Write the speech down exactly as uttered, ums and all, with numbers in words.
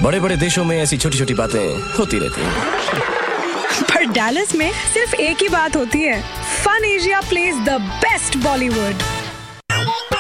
बड़े बड़े देशों में ऐसी छोटी छोटी बातें होती रहती हैं। पर डैलस में सिर्फ एक ही बात होती है, fun Asia plays the best Bollywood.